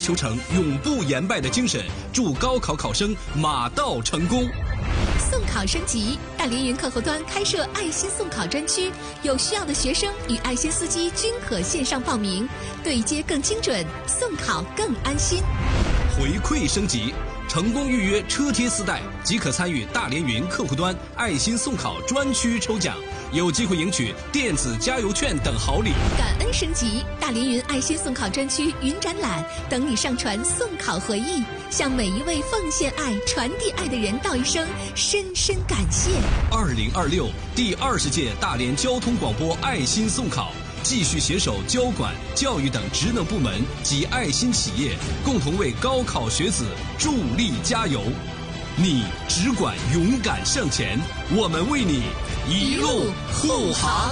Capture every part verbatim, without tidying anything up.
求成、永不言败的精神，助高考考生马到成功。 送考升级，大连云客户端开设爱心送考专区，有需要的学生与爱心司机均可线上报名，对接更精准，送考更安心。 回馈升级，成功预约车贴丝带即可参与大连云客户端爱心送考专区抽奖，有机会赢取电子加油券等好礼。 感恩升级，大连云爱心送考专区云展览等你上传送考回忆，向每一位奉献爱、传递爱的人道一声深深感谢。 二零二六第二十届大连交通广播爱心送考，继续携手交管、教育等职能部门及爱心企业，共同为高考学子助力加油。你只管勇敢向前，我们为你一路护航。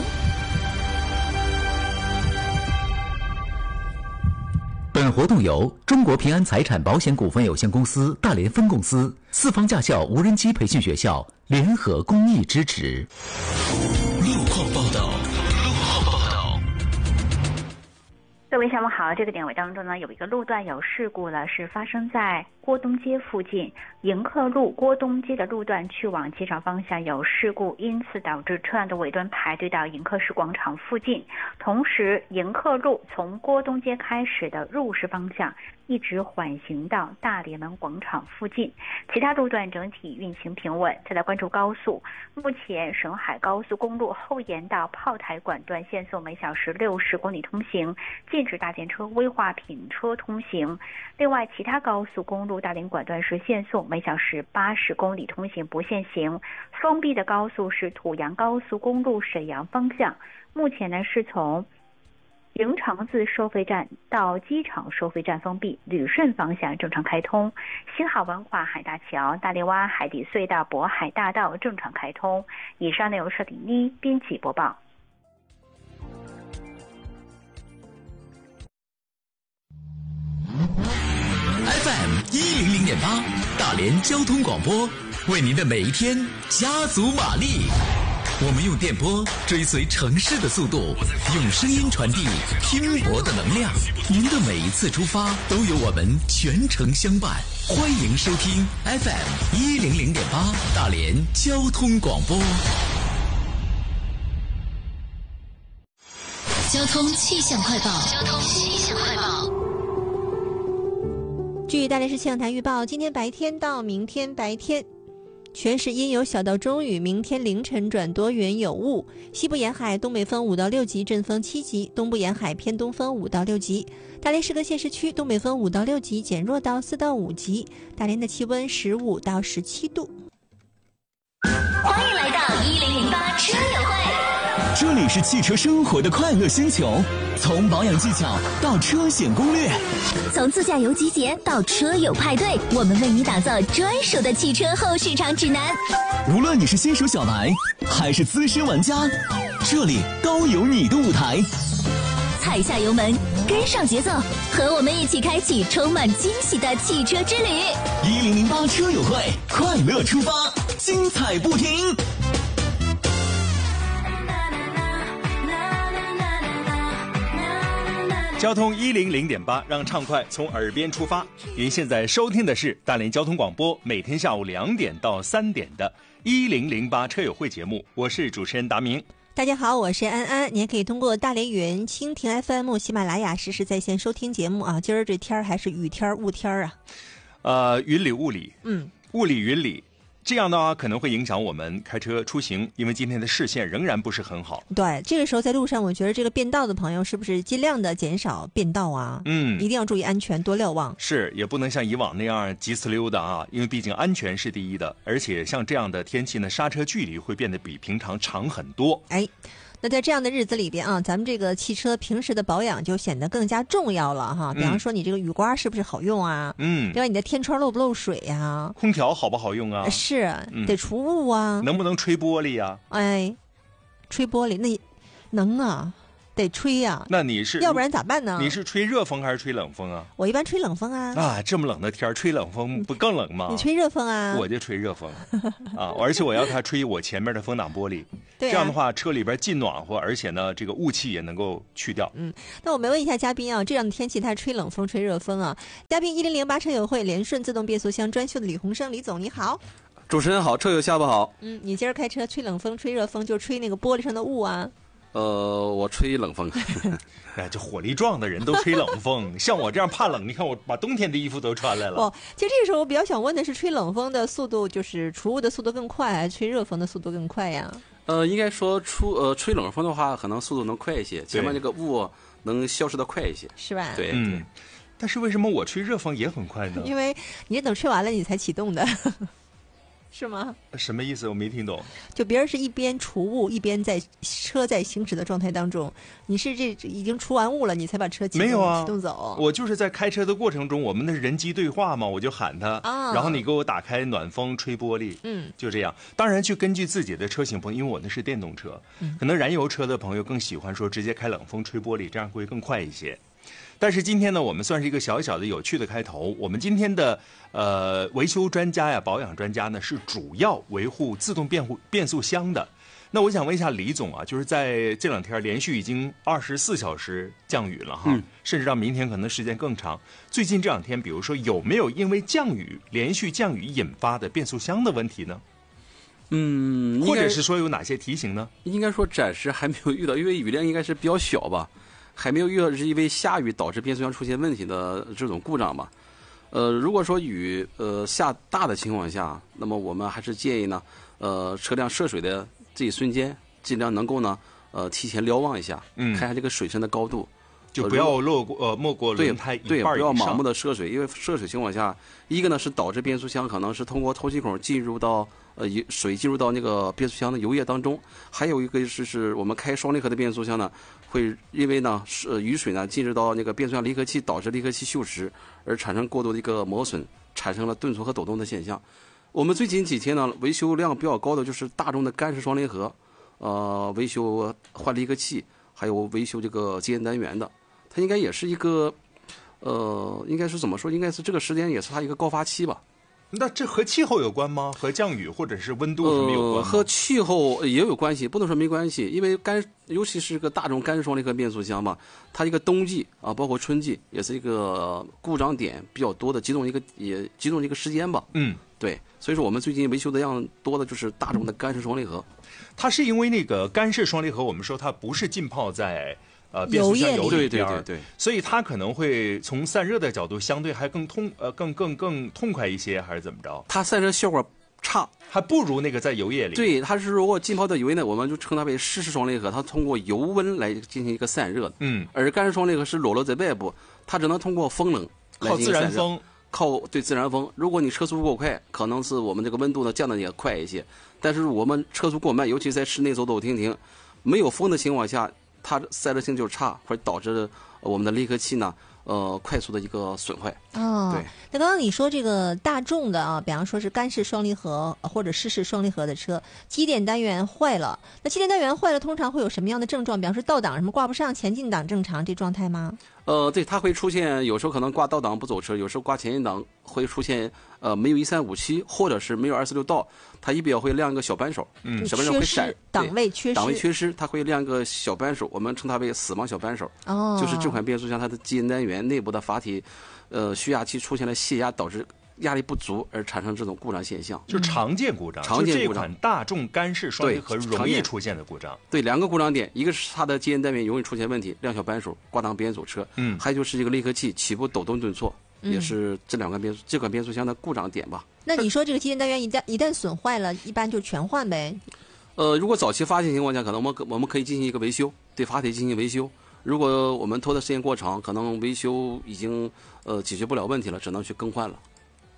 本活动由中国平安财产保险股份有限公司大连分公司、四方驾校无人机培训学校联合公益支持。 路况报道。 各位下午好，这个点位当中呢，有一个路段有事故了，是发生在郭东街附近迎客路郭东街的路段去往机场方向有事故，因此导致车辆的尾端排队到迎客市广场附近。同时，迎客路从郭东街开始的入市方向一直缓行到大连门广场附近，其他路段整体运行平稳。再来关注高速，目前沈海高速公路后沿到炮台管段限速每小时六十公里通行，禁止大件车、危化品车通行。另外，其他高速公路大连管段是限速每小时八十公里通行不限行。封闭的高速是土阳高速公路沈阳方向，目前呢是从营长子收费站到机场收费站封闭，旅顺方向正常开通。新好文化海大桥、大连洼海底隧道、渤海大道正常开通。以上内容是李妮编辑播报。 F M 一零零点八，大连交通广播，为您的每一天加足马力。我们用电波追随城市的速度，用声音传递拼搏的能量。您的每一次出发都有我们全程相伴。欢迎收听 F M 一零零点八，大连交通广播。 交通气象快报。交通气象快报。 据大连市气象台预报，今天白天到明天白天全市阴有小到中雨，明天凌晨转多云有雾，西部沿海东北风五到六级，阵风七级，东部沿海偏东风五到六级。大连市各县市区东北风五到六级，减弱到四到五级。大连的气温十五到十七度。 欢迎来到一零零八车友会， 这里是汽车生活的快乐星球，从保养技巧到车险攻略， 从自驾游集结到车友派对，我们为你打造专属的汽车后市场指南。 无论你是新手小白还是资深玩家，这里都有你的舞台。 踩下油门，跟上节奏，和我们一起开启充满惊喜的汽车之旅。 一零零八车友会，快乐出发，精彩不停。 交通一零零点八，让畅快从耳边出发。您现在收听的是大连交通广播，每天下午两点到三点的一零零八车友会节目，我是主持人达明。 大家好，我是安安，您也可以通过大连云、蜻蜓 F M、喜马拉雅实时在线收听节目啊。今儿这天还是雨天雾天啊， 呃，云里雾里， 嗯， 雾里云里。这样的话可能会影响我们开车出行，因为今天的视线仍然不是很好。 对，这个时候在路上，我觉得这个变道的朋友是不是尽量的减少变道啊？ 嗯， 一定要注意安全，多瞭望。是， 也不能像以往那样急呲溜的啊，因为毕竟安全是第一的，而且像这样的天气呢，刹车距离会变得比平常长很多。 哎。那在这样的日子里边啊，咱们这个汽车平时的保养就显得更加重要了哈。比方说你这个雨刮是不是好用啊？ 嗯， 另外你的天窗漏不漏水呀、啊？ 空调好不好用啊？ 是，得除雾啊。 能不能吹玻璃呀、 啊？哎，吹玻璃那能啊， 得吹呀、啊。 那你是要不然咋办呢？ 你是吹热风还是吹冷风啊？ 我一般吹冷风啊。 啊，这么冷的天吹冷风不更冷吗？ 你吹热风啊？ 我就吹热风啊，而且我要它吹我前面的风挡玻璃， 对、啊， 这样的话车里边既暖和，而且呢这个雾气也能够去掉。 嗯，那我们问一下嘉宾啊，这样的天气他吹冷风吹热风啊？嘉宾一零零八车友会联顺自动变速箱专修的李洪生李总你好。 主持人好，车友下午好。 嗯，你今儿开车吹冷风吹热风就吹那个玻璃上的雾啊？ 呃，我吹冷风。 哎，这火力壮的人都吹冷风，像我这样怕冷，你看我把冬天的衣服都穿来了。 哦，其实这个时候我比较想问的是，吹冷风的速度就是除雾的速度更快，还是吹热风的速度更快呀？ 呃，应该说出呃吹冷风的话，可能速度能快一些，前面这个雾能消失的快一些， 是吧？ 对， 嗯。但是为什么我吹热风也很快呢？ 因为你等吹完了你才启动的。是吗？ 什么意思？我没听懂。 就别人是一边除雾一边在车在行驶的状态当中，你是这已经除完雾了，你才把车启动没有啊启动走。 我就是在开车的过程中，我们的人机对话嘛，我就喊他， 啊、 然后你给我打开暖风吹玻璃， 嗯， 就这样。当然，去根据自己的车型不同，因为我那是电动车， 嗯、 可能燃油车的朋友更喜欢说直接开冷风吹玻璃，这样会更快一些。但是今天呢，我们算是一个小小的有趣的开头。我们今天的呃维修专家呀、保养专家呢，是主要维护自动变护变速箱的。那我想问一下李总啊，就是在这两天连续已经二十四小时降雨了哈， 嗯、 甚至到明天可能时间更长。最近这两天，比如说有没有因为降雨连续降雨引发的变速箱的问题呢？ 嗯， 或者是说有哪些提醒呢？ 应该说暂时还没有遇到，因为雨量应该是比较小吧。还没有遇到是因为下雨导致变速箱出现问题的这种故障吧。呃，如果说雨呃下大的情况下，那么我们还是建议呢，呃，车辆涉水的这一瞬间，尽量能够呢，呃，提前瞭望一下， 嗯， 看一下这个水深的高度， 就不要落过呃没过轮胎一半以上， 对，不要盲目的涉水，因为涉水情况下，一个呢是导致变速箱可能是通过透气孔进入到呃水进入到那个变速箱的油液当中，还有一个是是我们开双离合的变速箱呢。会因为呢，是雨水呢进入到那个变速箱离合器，导致离合器锈蚀，而产生过多的一个磨损，产生了顿挫和抖动的现象。我们最近几天呢，维修量比较高的就是大众的干式双离合，呃，维修换离合器，还有维修这个节电单元的，它应该也是一个，呃，应该是怎么说？应该是这个时间也是它一个高发期吧。 那这和气候有关吗？和降雨或者是温度什么有关吗？ 呃，和气候也有关系，不能说没关系，因为干，尤其是个大众干式双离合变速箱嘛，它一个冬季啊，包括春季，也是一个故障点比较多的集中一个也集中一个时间吧。 嗯， 对，所以说我们最近维修的量多的就是大众的干式双离合。 它是因为那个干式双离合，我们说它不是浸泡在。呃，变速箱油里边， 对对对对， 所以它可能会从散热的角度相对还更痛，呃，更更更痛快一些，还是怎么着？ 它散热效果差， 还不如那个在油液里。 对，它是如果浸泡在油液呢，我们就称它为湿式双离合，它通过油温来进行一个散热。 嗯， 而干式双离合是裸露在外部，它只能通过风冷来靠自然风， 靠对自然风。如果你车速过快，可能是我们这个温度呢降得也快一些，但是我们车速过慢，尤其在室内走走停停，没有风的情况下。它散热性就差，会导致我们的离合器呢，呃，快速的一个损坏。 哦， 对。 那刚刚你说这个大众的啊，比方说是干式双离合或者湿式双离合的车，机电单元坏了，那机电单元坏了，通常会有什么样的症状？比方说倒档什么挂不上，前进档正常这状态吗？ 呃，对，它会出现，有时候可能挂倒档不走车，有时候挂前进档会出现呃没有一三五七，或者是没有二四六倒，它仪表会亮一个小扳手， 嗯， 小扳手会闪， 档位缺失， 档位缺失，它会亮一个小扳手，我们称它为死亡小扳手。 哦， 就是这款变速箱它的机电单元内部的阀体，呃，蓄压器出现了泄压，导致压力不足而产生这种故障现象， 就常见故障。 常见故障， 这款大众干式双离合容易出现的故障。 对，两个故障点，一个是它的机电单元容易出现问题，亮小扳手，挂档不愿走车。 嗯， 还有就是这个离合器起步抖动顿挫， 嗯、 也是这两个变速这款变速箱的故障点吧。 那你说这个机电单元一旦一旦损坏了，一般就全换呗？ 呃，如果早期发现情况下，可能我们我们可以进行一个维修，对阀体进行维修。如果我们拖的时间过长，可能维修已经呃解决不了问题了，只能去更换了。对。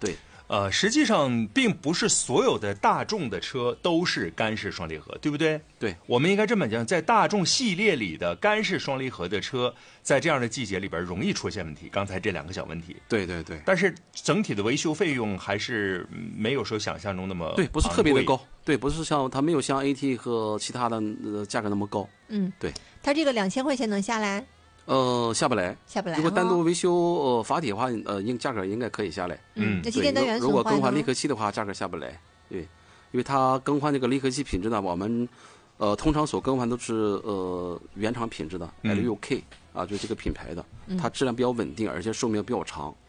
呃，实际上并不是所有的大众的车都是干式双离合，对不对？ 对， 我们应该这么讲，在大众系列里的干式双离合的车，在这样的季节里边容易出现问题。刚才这两个小问题， 对对对。 但是整体的维修费用还是没有说想象中那么对，不是特别的高，对，不是像它没有像 A T 和其他的呃价格那么高。 嗯， 对。 它这个两千块钱能下来？ 呃，下不来， 下不来。 如果单独维修呃阀体的话，呃，应价格应该可以下来。 嗯，那机电单元如果更换离合器的话，价格下不来。对，因为它更换这个离合器品质呢，我们呃通常所更换都是呃原厂品质的 L U K、嗯、啊，就是这个品牌的，它质量比较稳定，而且寿命比较长。